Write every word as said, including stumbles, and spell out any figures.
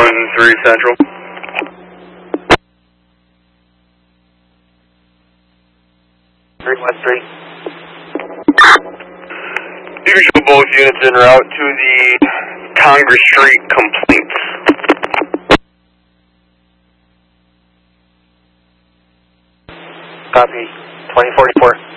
one three Central. three one three. You can show both units en route to the Congress Street complaints. Copy. twenty forty-four.